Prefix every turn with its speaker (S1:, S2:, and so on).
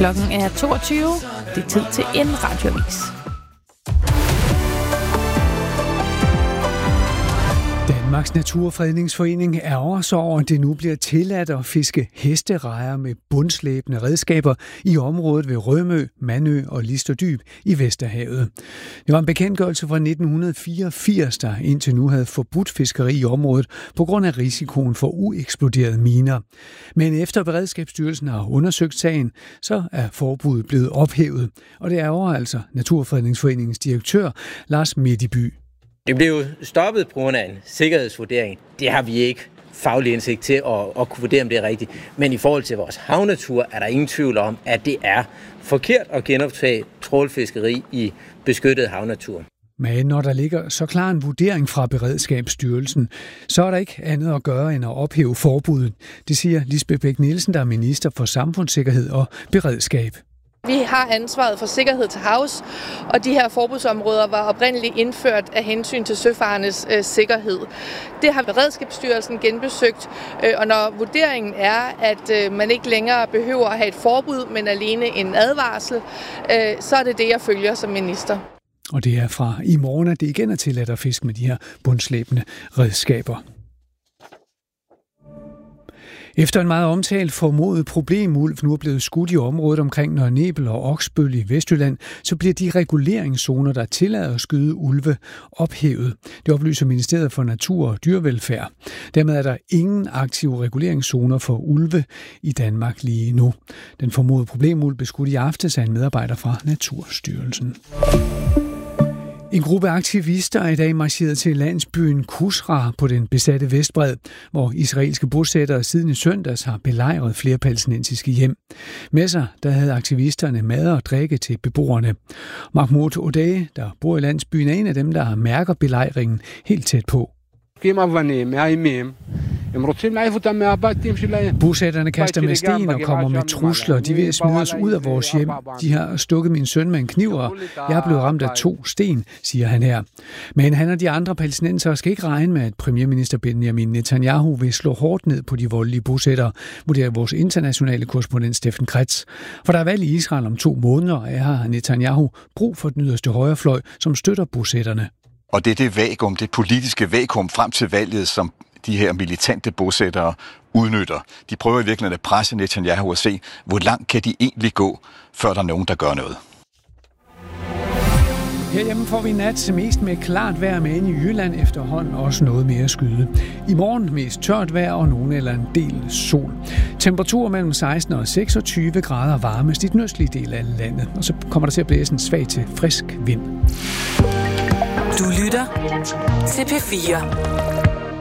S1: Klokken er 22. Det er tid til en radioavis.
S2: Danmarks Naturfredningsforening ærger sig over, at det nu bliver tilladt at fiske hesterejer med bundslæbende redskaber i området ved Rømø, Mandø og Listerdyb i Vesterhavet. Det var en bekendtgørelse fra 1984, der indtil nu havde forbudt fiskeri i området på grund af risikoen for ueksploderede miner. Men efter Beredskabsstyrelsen har undersøgt sagen, så er forbuddet blevet ophævet. Og det ærger altså Naturfredningsforeningens direktør, Lars Midtby.
S3: Det blev jo stoppet på grund af en sikkerhedsvurdering. Det har vi ikke faglig indsigt til at kunne vurdere, om det er rigtigt. Men i forhold til vores havnatur er der ingen tvivl om, at det er forkert at genoptage trawlfiskeri i beskyttet havnatur.
S2: Men når der ligger så klar en vurdering fra Beredskabsstyrelsen, så er der ikke andet at gøre end at ophæve forbuddet. Det siger Lisbeth Bech-Nielsen, der er minister for samfundssikkerhed og beredskab.
S4: Vi har ansvaret for sikkerhed til havs, og de her forbudsområder var oprindeligt indført af hensyn til søfarendes sikkerhed. Det har Beredskabsstyrelsen genbesøgt, og når vurderingen er, at man ikke længere behøver at have et forbud, men alene en advarsel, så er det det, jeg følger som minister.
S2: Og det er fra i morgen, at det igen er tilladt at fiske med de her bundslæbende redskaber. Efter en meget omtalt formodet problemulv nu er blevet skudt i området omkring Nørre Nebel og Oksbøl i Vestjylland, så bliver de reguleringszoner, der tillader at skyde ulve, ophævet. Det oplyser Ministeriet for Natur og Dyrevelfærd. Dermed er der ingen aktive reguleringszoner for ulve i Danmark lige nu. Den formodede problemulv blev skudt i aftes af en medarbejder fra Naturstyrelsen. En gruppe aktivister er i dag marcheret til landsbyen Kusra på den besatte Vestbred, hvor israelske bosættere siden i søndags har belejret flere palæstinensiske hjem. Med sig der havde aktivisterne mad og drikke til beboerne. Mahmoud Odeh, der bor i landsbyen, er en af dem, der mærker belejringen helt tæt på. Bosætterne kaster med sten og kommer med trusler. De vil smide os ud af vores hjem. De har stukket min søn med en kniv, og jeg er blevet ramt af 2 sten, siger han her. Men han og de andre palæstinensere skal ikke regne med, at premierminister Benjamin Netanyahu vil slå hårdt ned på de voldelige bosættere, vurderer vores internationale korrespondent Steffen Kretz. For der er valg i Israel om 2 måneder, og jeg har Netanyahu brug for den yderste højrefløj, som støtter bosætterne.
S5: Og det er det vakuum, det politiske vakuum frem til valget, som de her militante bosættere udnytter. De prøver i virkeligheden at presse Netanyahu og se, hvor langt kan de egentlig gå, før der er nogen, der gør noget.
S2: Herhjemme får vi i nat mest med klart vejr, med ind i Jylland efterhånden også noget mere skyde. I morgen mest tørt vejr og nogen eller en del sol. Temperaturer mellem 16 og 26 grader varmest i den østlige del af landet. Og så kommer der til at blæse en svag til frisk vind.
S6: Du lytter til P4.